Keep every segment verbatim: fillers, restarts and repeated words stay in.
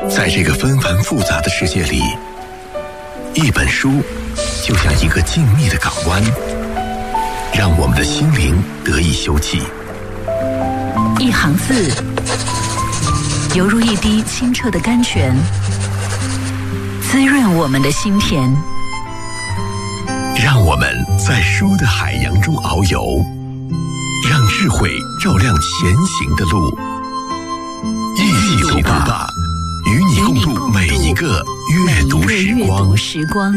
在这个纷繁复杂的世界里，一本书就像一个静谧的港湾，让我们的心灵得以休憩。 一行字，犹如一滴清澈的甘泉，滋润我们的心田。 让我们在书的海洋中遨游，让智慧照亮前行的路。一起读吧，与你共度每一个阅读时光。 时光。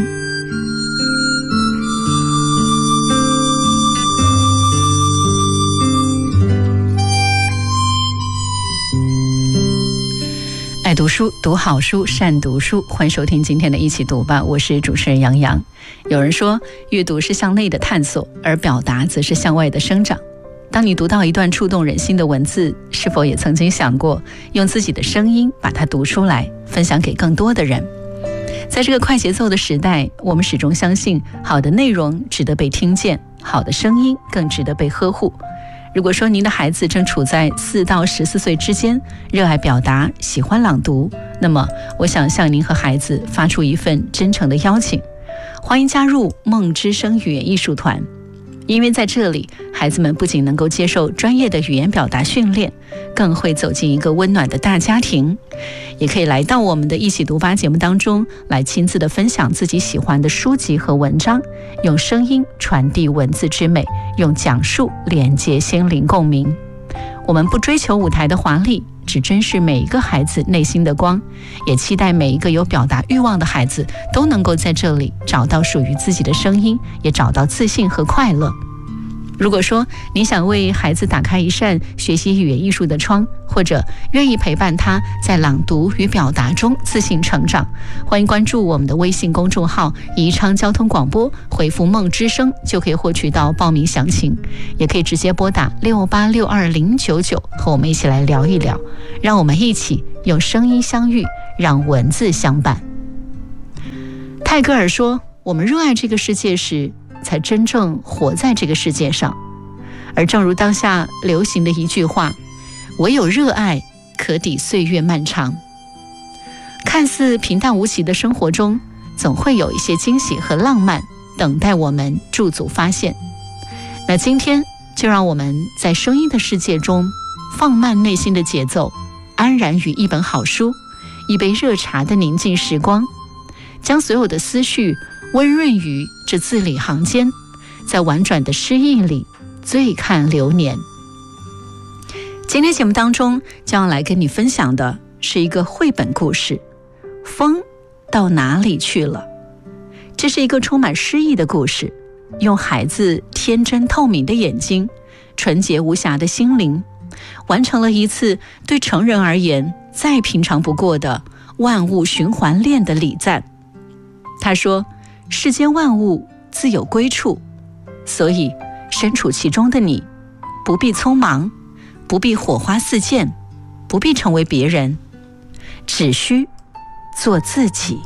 爱读书，读好书，善读书。欢迎收听今天的一起读吧，我是主持人杨洋。有人说，阅读是向内的探索，而表达则是向外的生长。当你读到一段触动人心的文字，是否也曾经想过用自己的声音把它读出来，分享给更多的人？在这个快节奏的时代，我们始终相信好的内容值得被听见，好的声音更值得被呵护。如果说您的孩子正处在四到十四岁之间，热爱表达，喜欢朗读，那么我想向您和孩子发出一份真诚的邀请，欢迎加入梦之声语言艺术团。因为在这里，孩子们不仅能够接受专业的语言表达训练，更会走进一个温暖的大家庭，也可以来到我们的一起读吧节目当中，来亲自的分享自己喜欢的书籍和文章，用声音传递文字之美，用讲述连接心灵共鸣。我们不追求舞台的华丽，只珍视每一个孩子内心的光，也期待每一个有表达欲望的孩子都能够在这里找到属于自己的声音，也找到自信和快乐。如果说你想为孩子打开一扇学习语言艺术的窗，或者愿意陪伴他在朗读与表达中自信成长，欢迎关注我们的微信公众号宜昌交通广播，回复梦之声就可以获取到报名详情，也可以直接拨打六八六二零九九和我们一起来聊一聊，让我们一起用声音相遇，让文字相伴。泰戈尔说，我们热爱这个世界时，才真正活在这个世界上。而正如当下流行的一句话，唯有热爱可抵岁月漫长。看似平淡无奇的生活中，总会有一些惊喜和浪漫等待我们驻足发现。那今天就让我们在声音的世界中放慢内心的节奏，安然于一本好书，一杯热茶的宁静时光，将所有的思绪温润于这字里行间，在婉转的诗意里醉看流年。今天节目当中将要来跟你分享的是一个绘本故事，风到哪里去了。这是一个充满诗意的故事，用孩子天真透明的眼睛，纯洁无瑕的心灵，完成了一次对成人而言再平常不过的万物循环链的礼赞。他说，世间万物自有归处，所以身处其中的你，不必匆忙，不必火花四溅，不必成为别人，只需做自己。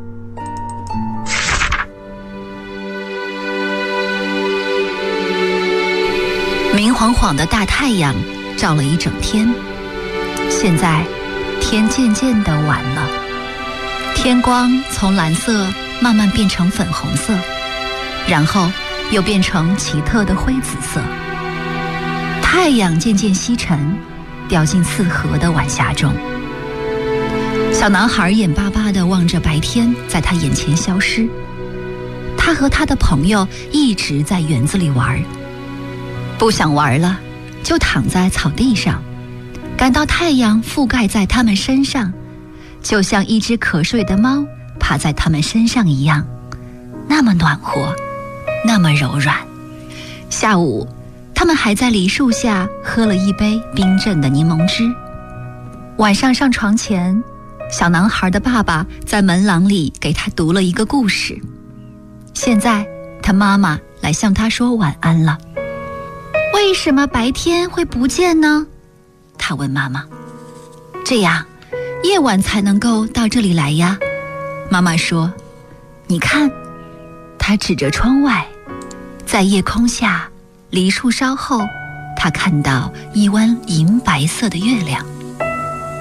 明晃晃的大太阳照了一整天，现在天渐渐地晚了，天光从蓝色慢慢变成粉红色，然后又变成奇特的灰紫色。太阳渐渐西沉，掉进四合的晚霞中。小男孩眼巴巴地望着白天在他眼前消失。他和他的朋友一直在园子里玩，不想玩了，就躺在草地上，感到太阳覆盖在他们身上，就像一只瞌睡的猫趴在他们身上一样，那么暖和，那么柔软。下午，他们还在梨树下喝了一杯冰镇的柠檬汁。晚上上床前，小男孩的爸爸在门廊里给他读了一个故事。现在，他妈妈来向他说晚安了。为什么白天会不见呢？他问妈妈。这样，夜晚才能够到这里来呀。妈妈说，你看，他指着窗外，在夜空下，梨树梢后，他看到一弯银白色的月亮。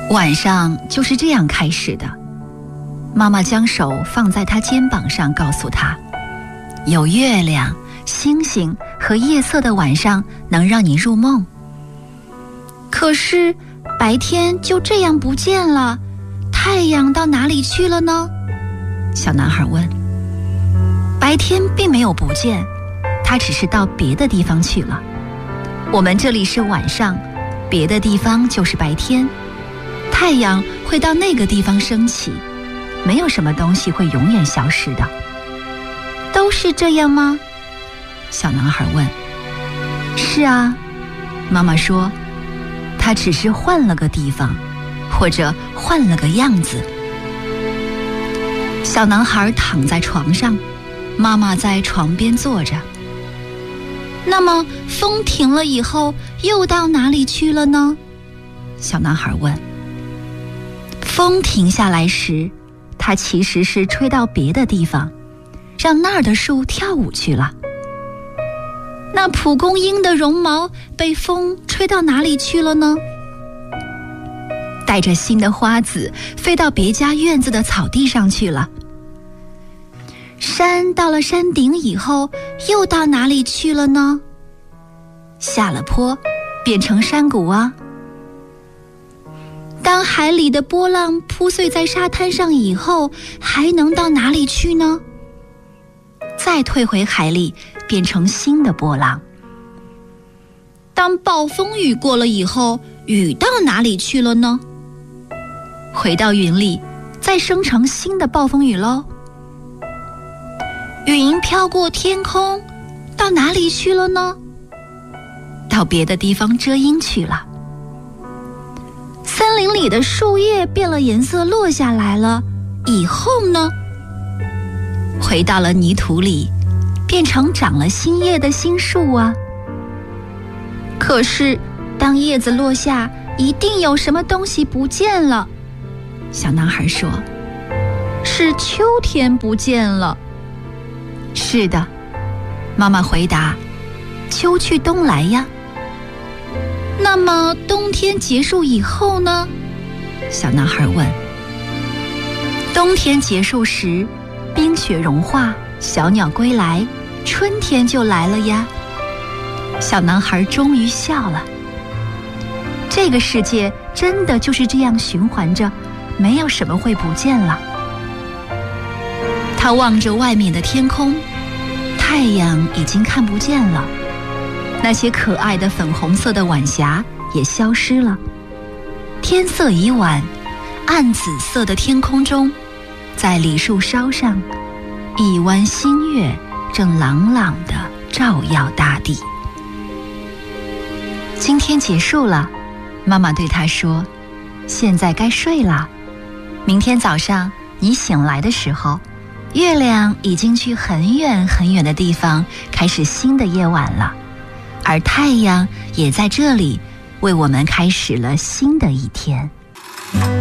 晚上就是这样开始的。妈妈将手放在他肩膀上，告诉他，有月亮、星星和夜色的晚上能让你入梦。可是白天就这样不见了，太阳到哪里去了呢？小男孩问。白天并没有不见，它只是到别的地方去了。我们这里是晚上，别的地方就是白天。太阳会到那个地方升起，没有什么东西会永远消失的。都是这样吗？小男孩问。是啊，妈妈说，他只是换了个地方，或者换了个样子。小男孩躺在床上，妈妈在床边坐着。那么风停了以后又到哪里去了呢？小男孩问。风停下来时，它其实是吹到别的地方，让那儿的树跳舞去了。那蒲公英的绒毛被风吹到哪里去了呢？带着新的花籽飞到别家院子的草地上去了。山到了山顶以后又到哪里去了呢？下了坡变成山谷啊。当海里的波浪铺碎在沙滩上以后，还能到哪里去呢？再退回海里，变成新的波浪。当暴风雨过了以后，雨到哪里去了呢？回到云里，再生成新的暴风雨喽。云飘过天空，到哪里去了呢？到别的地方遮阴去了。森林里的树叶变了颜色落下来了，以后呢？回到了泥土里，变成长了新叶的新树啊。可是当叶子落下，一定有什么东西不见了。小男孩说，是秋天不见了。是的，妈妈回答，秋去冬来呀。那么冬天结束以后呢？小男孩问。冬天结束时，冰雪融化，小鸟归来，春天就来了呀。小男孩终于笑了。这个世界真的就是这样循环着，没有什么会不见了。他望着外面的天空，太阳已经看不见了，那些可爱的粉红色的晚霞也消失了。天色已晚，暗紫色的天空中，在梨树梢上，一弯新月正朗朗地照耀大地。今天结束了，妈妈对他说，现在该睡了。明天早上你醒来的时候，月亮已经去很远很远的地方，开始新的夜晚了，而太阳也在这里为我们开始了新的一天。